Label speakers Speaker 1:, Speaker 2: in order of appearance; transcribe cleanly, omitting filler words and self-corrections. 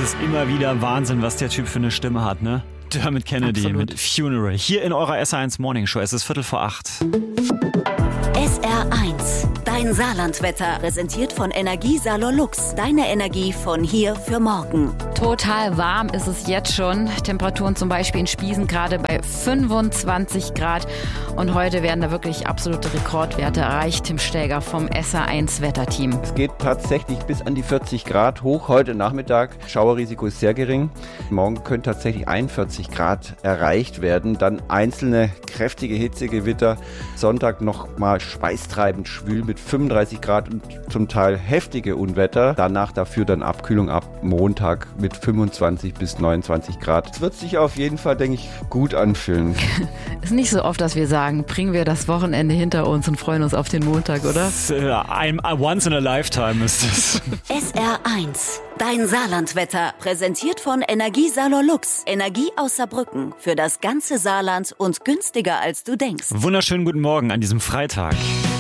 Speaker 1: ist immer wieder Wahnsinn, was der Typ für eine Stimme hat, ne? Dermot Kennedy
Speaker 2: Absolut.
Speaker 1: mit Funeral. Hier in eurer SR1 Morning Show. Es ist 7:45.
Speaker 3: SR1, dein Saarlandwetter, präsentiert von Energie Salor Lux. Deine Energie von hier für morgen.
Speaker 2: Total warm ist es jetzt schon. Temperaturen zum Beispiel in Spiesen gerade bei 25 Grad. Und heute werden da wirklich absolute Rekordwerte erreicht. Tim Stäger vom SR1 Wetterteam.
Speaker 4: Es geht tatsächlich bis an die 40 Grad hoch heute Nachmittag. Schauerrisiko ist sehr gering. Morgen können tatsächlich 41 Grad erreicht werden. Dann einzelne kräftige Hitzegewitter. Sonntag noch mal schweißtreibend schwül mit 35 Grad und zum Teil heftige Unwetter. Danach dafür dann Abkühlung ab Montag mit 25 bis 29 Grad. Es wird sich auf jeden Fall, denke ich, gut anfühlen.
Speaker 2: Ist nicht so oft, dass wir sagen, bringen wir das Wochenende hinter uns und freuen uns auf den Montag, oder?
Speaker 1: Once in a lifetime ist es.
Speaker 3: SR1, dein Saarlandwetter, präsentiert von Energie Salor Lux. Energie aus Saarbrücken für das ganze Saarland und günstiger als du denkst.
Speaker 1: Wunderschönen guten Morgen an diesem Freitag.